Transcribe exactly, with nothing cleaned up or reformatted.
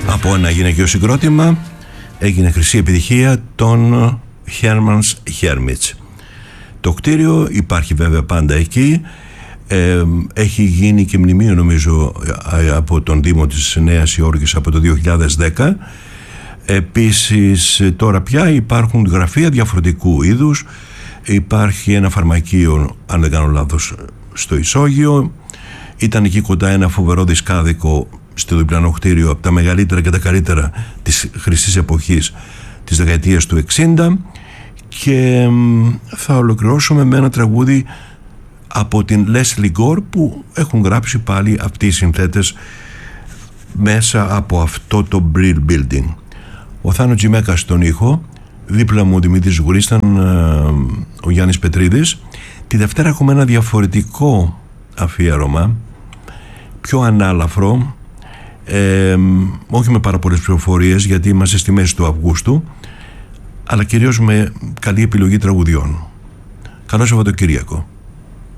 Από ένα γυναικείο συγκρότημα έγινε χρυσή επιτυχία των Herman's Hermits. Το κτίριο υπάρχει βέβαια πάντα εκεί. Ε, έχει γίνει και μνημείο νομίζω από τον Δήμο της Νέας Υόρκης από το δύο χιλιάδες δέκα. Επίσης τώρα πια υπάρχουν γραφεία διαφορετικού είδους. Υπάρχει ένα φαρμακείο, αν δεν κάνω λάθος, στο Ισόγειο. Ήταν εκεί κοντά ένα φοβερό δισκάδικο στο διπλανό κτίριο, από τα μεγαλύτερα και τα καλύτερα της χρυσής εποχής της δεκαετίας του εξήντα. Και θα ολοκληρώσουμε με ένα τραγούδι από την Leslie Gore που έχουν γράψει πάλι αυτοί οι συνθέτες μέσα από αυτό το Brill Building. Ο Θάνο Τζιμέκας στον ήχο, δίπλα μου ο Δημήτρης Γουρίσταν, ο Γιάννης Πετρίδης. Τη Δευτέρα έχουμε ένα διαφορετικό αφιέρωμα, πιο ανάλαφρο, ε, όχι με πάρα πολλές πληροφορίες γιατί είμαστε στη μέση του Αυγούστου, αλλά κυρίως με καλή επιλογή τραγουδιών. Καλό Σαββατοκύριακο.